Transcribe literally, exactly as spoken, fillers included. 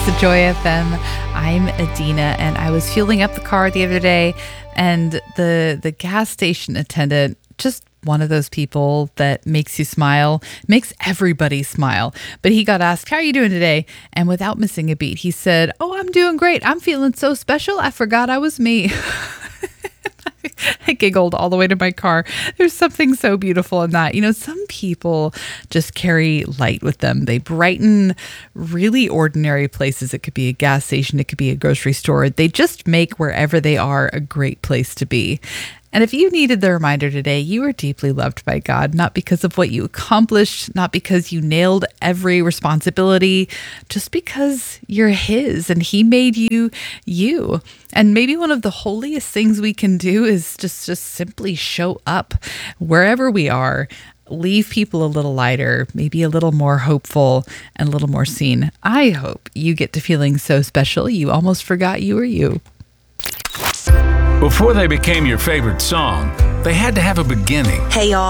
to Joy F M. I'm Adina, and I was fueling up the car the other day, and the the gas station attendant, just one of those people that makes you smile, makes everybody smile. But he got asked, "How are you doing today?" And without missing a beat, he said, "Oh, I'm doing great. I'm feeling so special. I forgot I was me." I giggled all the way to my car. There's something so beautiful in that. You know, some people just carry light with them. They brighten really ordinary places. It could be a gas station. It could be a grocery store. They just make wherever they are a great place to be. And if you needed the reminder today, you are deeply loved by God, not because of what you accomplished, not because you nailed every responsibility, just because you're His and He made you you. And maybe one of the holiest things we can do is just, just simply show up wherever we are. Leave people a little lighter, maybe a little more hopeful and a little more seen. I hope you get to feeling so special you almost forgot you were you. Before they became your favorite song, they had to have a beginning. Hey, y'all.